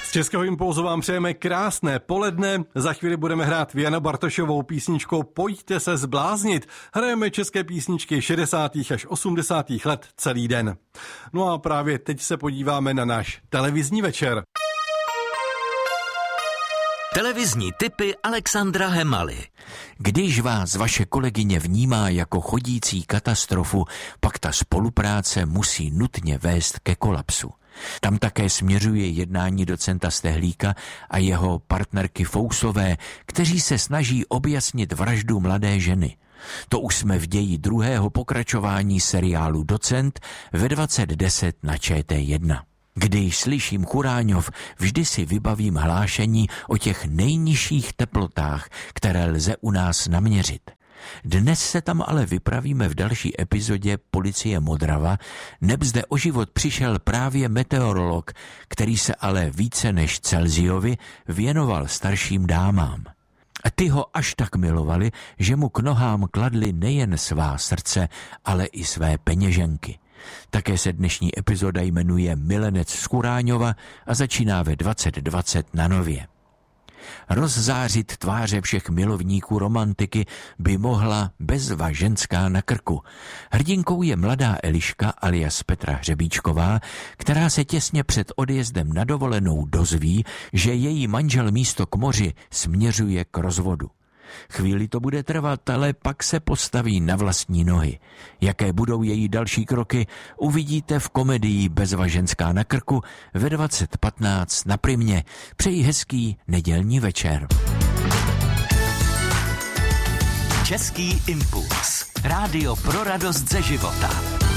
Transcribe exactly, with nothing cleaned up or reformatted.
Z Českého impulzu vám přejeme krásné poledne. Za chvíli budeme hrát Jana Bartošovou písničkou Pojďte se zbláznit. Hrajeme české písničky šedesátých až osmdesátých let celý den. No a právě teď se podíváme na náš televizní večer. Televizní tipy Alexandra Hemaly. Když vás vaše kolegyně vnímá jako chodící katastrofu, pak ta spolupráce musí nutně vést ke kolapsu. Tam také směřuje jednání docenta Stehlíka a jeho partnerky Fousové, kteří se snaží objasnit vraždu mladé ženy. To už jsme v ději druhého pokračování seriálu Docent ve dvacet deset na Č T jedna. Když slyším Churáňov, vždy si vybavím hlášení o těch nejnižších teplotách, které lze u nás naměřit. Dnes se tam ale vypravíme v další epizodě Policie Modrava, neb zde o život přišel právě meteorolog, který se ale více než Celziovi věnoval starším dámám. A ty ho až tak milovali, že mu k nohám kladli nejen svá srdce, ale i své peněženky. Také se dnešní epizoda jmenuje Milenec z Churáňova a začíná ve dvacet dvacet na Nově. Rozzářit tváře všech milovníků romantiky by mohla bezva ženská na krku. Hrdinkou je mladá Eliška alias Petra Hřebíčková, která se těsně před odjezdem na dovolenou dozví, že její manžel místo k moři směřuje k rozvodu. Chvíli to bude trvat, ale pak se postaví na vlastní nohy. Jaké budou její další kroky, uvidíte v komedii Bezva ženská na krku ve dvacet patnáct na Primě. Přeji hezký nedělní večer. Český impuls. Rádio pro radost ze života.